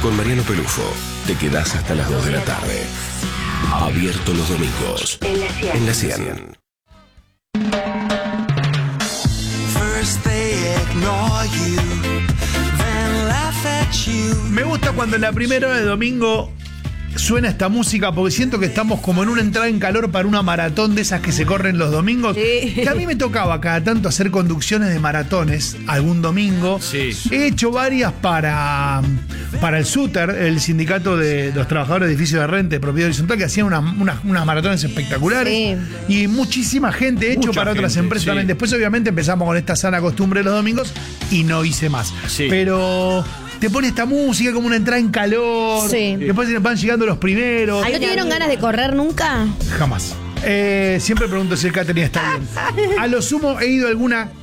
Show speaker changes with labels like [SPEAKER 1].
[SPEAKER 1] con Mariano Pelufo. Te quedás hasta las 2 de la tarde. Abierto los domingos. En la 100.
[SPEAKER 2] Me gusta cuando en la primera hora de domingo suena esta música porque siento que estamos como en una entrada en calor para una maratón de esas que se corren los domingos.
[SPEAKER 3] Sí.
[SPEAKER 2] Que a mí me tocaba cada tanto hacer conducciones de maratones algún domingo.
[SPEAKER 4] Sí.
[SPEAKER 2] He hecho varias para el SUTER, el sindicato de los trabajadores de edificios de renta de propiedad horizontal, que hacían unas maratones espectaculares.
[SPEAKER 3] Sí.
[SPEAKER 2] Y muchísima gente, he hecho
[SPEAKER 4] Mucha
[SPEAKER 2] para otras
[SPEAKER 4] gente,
[SPEAKER 2] empresas
[SPEAKER 4] sí.
[SPEAKER 2] también. Después obviamente empezamos con esta sana costumbre de los domingos y no hice más.
[SPEAKER 4] Sí.
[SPEAKER 2] Pero te pone esta música como una entrada en calor.
[SPEAKER 3] Sí.
[SPEAKER 2] Después van llegando los primeros.
[SPEAKER 3] ¿No tuvieron ganas de correr nunca?
[SPEAKER 2] Jamás. Siempre pregunto si el catering está bien. A lo sumo he ido a alguna